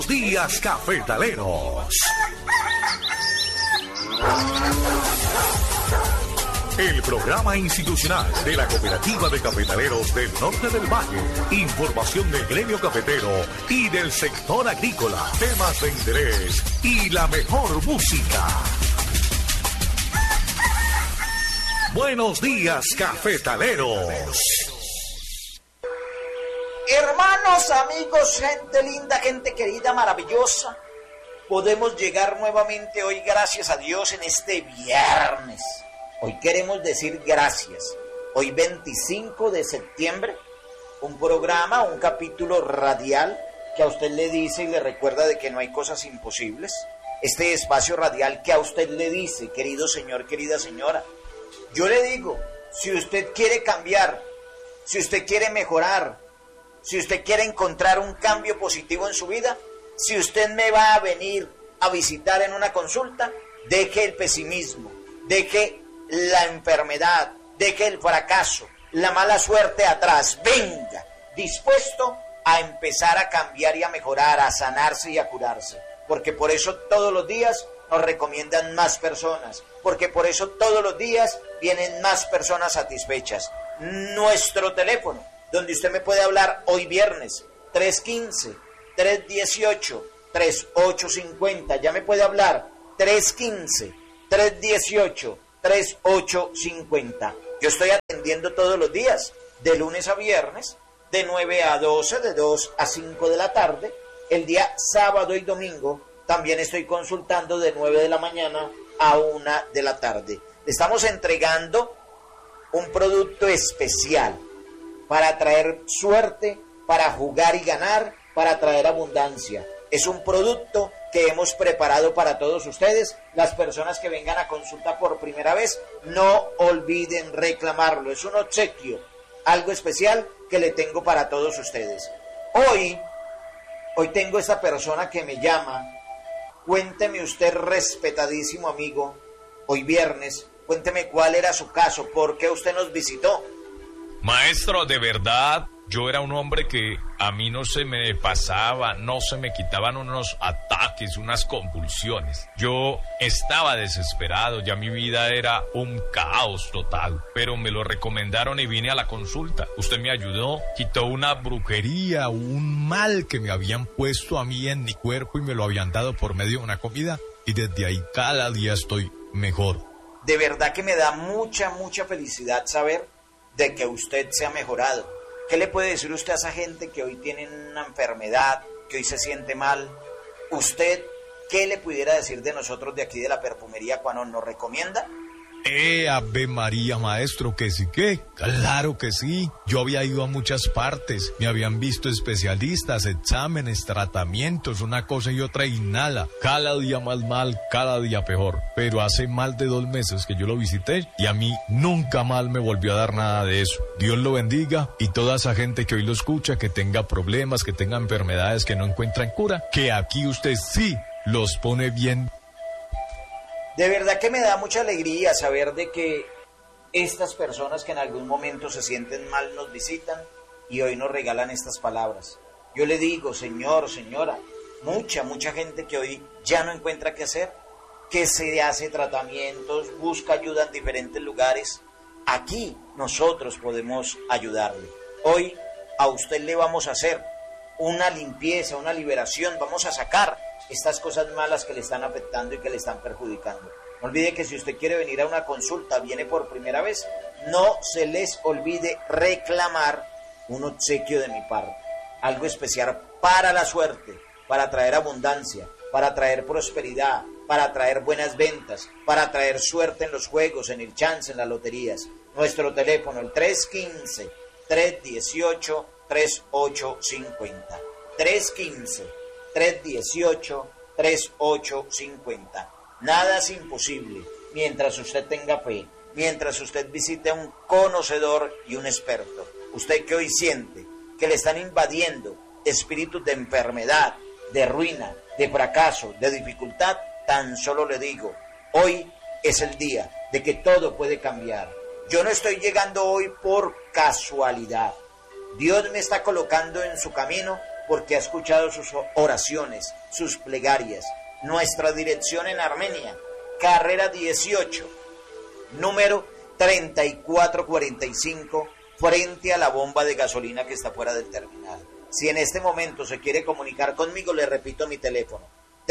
Días Cafetaleros. El programa institucional de la Cooperativa de Cafetaleros del Norte del Valle. Información del gremio cafetero y del sector agrícola. Temas de interés y la mejor música. Buenos días, cafetaleros. Hermanos, amigos, gente linda, gente querida, maravillosa. Podemos llegar nuevamente hoy, gracias a Dios, en este viernes. Hoy queremos decir gracias. Hoy 25 de septiembre, un programa, un capítulo radial que a usted le dice y le recuerda de que no hay cosas imposibles. Este espacio radial que a usted le dice, querido señor, querida señora. Yo le digo, si usted quiere cambiar, si usted quiere mejorar, si usted quiere encontrar un cambio positivo en su vida, si usted me va a venir a visitar en una consulta, deje el pesimismo, deje la enfermedad, deje el fracaso, la mala suerte atrás, venga, dispuesto a empezar a cambiar y a mejorar, a sanarse y a curarse, porque por eso todos los días nos recomiendan más personas, porque por eso todos los días vienen más personas satisfechas. Nuestro teléfono, donde usted me puede hablar hoy viernes, 315-318-3850. Ya me puede hablar, 315-318-3850. Yo estoy atendiendo todos los días, de lunes a viernes, de 9 a 12, de 2 a 5 de la tarde. El día sábado y domingo también estoy consultando de 9 de la mañana a 1 de la tarde. Le estamos entregando un producto especial para traer suerte, para jugar y ganar, para traer abundancia. Es un producto que hemos preparado para todos ustedes. Las personas que vengan a consulta por primera vez, no olviden reclamarlo. Es un obsequio, algo especial que le tengo para todos ustedes. Hoy tengo esta persona que me llama. Cuénteme usted, respetadísimo amigo, hoy viernes, cuénteme cuál era su caso, por qué usted nos visitó. Maestro, de verdad, yo era un hombre que a mí no se me pasaba, no se me quitaban unos ataques, unas convulsiones. Yo estaba desesperado, ya mi vida era un caos total, pero me lo recomendaron y vine a la consulta. Usted me ayudó, quitó una brujería, un mal que me habían puesto a mí en mi cuerpo y me lo habían dado por medio de una comida, y desde ahí cada día estoy mejor. De verdad que me da mucha felicidad saber de que usted se ha mejorado. ¿Qué le puede decir usted a esa gente que hoy tiene una enfermedad, que hoy se siente mal? ¿Usted qué le pudiera decir de nosotros de aquí de la perfumería cuando nos recomienda? Ave María, maestro, que sí, que claro que sí. Yo había ido a muchas partes, me habían visto especialistas, exámenes, tratamientos, una cosa y otra y nada. Cada día más mal, cada día peor. Pero hace más de 2 meses que yo lo visité y a mí nunca mal me volvió a dar nada de eso. Dios lo bendiga, y toda esa gente que hoy lo escucha, que tenga problemas, que tenga enfermedades que no encuentran cura, que aquí usted sí los pone bien. De verdad que me da mucha alegría saber de que estas personas que en algún momento se sienten mal nos visitan y hoy nos regalan estas palabras. Yo le digo, señor, señora, mucha gente que hoy ya no encuentra qué hacer, que se hace tratamientos, busca ayuda en diferentes lugares. Aquí nosotros podemos ayudarle. Hoy a usted le vamos a hacer una limpieza, una liberación, vamos a sacar estas cosas malas que le están afectando y que le están perjudicando. No olvide que si usted quiere venir a una consulta, viene por primera vez, no se les olvide reclamar un obsequio de mi parte, algo especial para la suerte, para traer abundancia, para traer prosperidad, para traer buenas ventas, para traer suerte en los juegos, en el chance, en las loterías. Nuestro teléfono, el 315-318-3850. 315-318-3850. Nada es imposible mientras usted tenga fe, mientras usted visite a un conocedor y un experto. Usted que hoy siente que le están invadiendo espíritus de enfermedad, de ruina, de fracaso, de dificultad, tan solo le digo, hoy es el día de que todo puede cambiar. Yo no estoy llegando hoy por casualidad. Dios me está colocando en su camino porque ha escuchado sus oraciones, sus plegarias. Nuestra dirección en Armenia, carrera 18, número 3445, frente a la bomba de gasolina que está fuera del terminal. Si en este momento se quiere comunicar conmigo, le repito mi teléfono,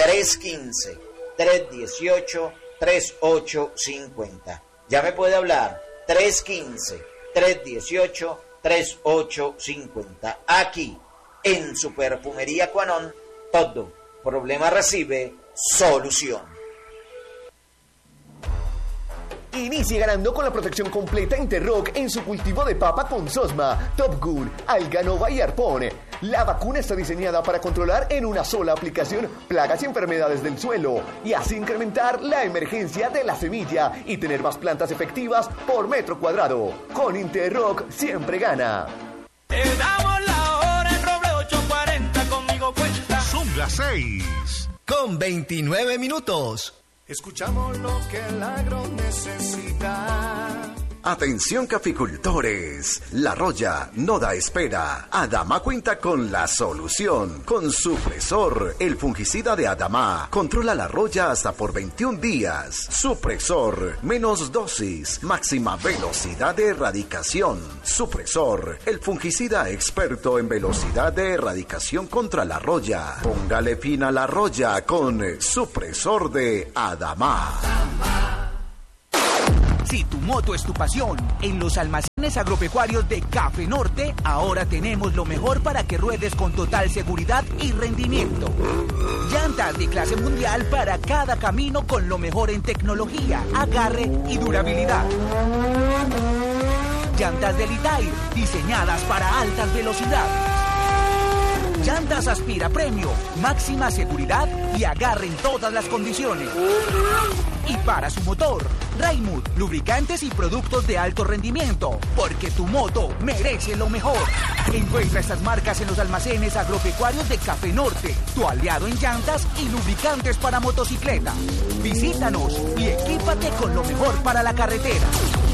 315-318-3850. Ya me puede hablar, 315-318-3850. Aquí, en su perfumería Quanon, todo problema recibe solución. Inicie ganando con la protección completa Interrock en su cultivo de papa con Sosma, Top Gun, Alganova y Arpón. La vacuna está diseñada para controlar en una sola aplicación plagas y enfermedades del suelo y así incrementar la emergencia de la semilla y tener más plantas efectivas por metro cuadrado. Con Interrock siempre gana. Te damos la hora en Roble 840, conmigo cuenta. Son las 6. Con 29 minutos. Escuchamos lo que el agro necesita. Atención caficultores, La Roya no da espera. Adama cuenta con la solución. Con Supresor, el fungicida de Adama, controla la roya hasta por 21 días. Supresor, menos dosis, máxima velocidad de erradicación. Supresor, el fungicida experto en velocidad de erradicación contra la roya. Póngale fin a la roya con Supresor de Adama. Si tu moto es tu pasión, en los almacenes agropecuarios de Café Norte, ahora tenemos lo mejor para que ruedes con total seguridad y rendimiento. Llantas de clase mundial para cada camino con lo mejor en tecnología, agarre y durabilidad. Llantas de Litair, diseñadas para altas velocidades. Llantas Aspira Premio, máxima seguridad y agarre en todas las condiciones. Y para su motor, Raimund, lubricantes y productos de alto rendimiento, porque tu moto merece lo mejor. Encuentra estas marcas en los almacenes agropecuarios de Café Norte, tu aliado en llantas y lubricantes para motocicleta. Visítanos y equípate con lo mejor para la carretera.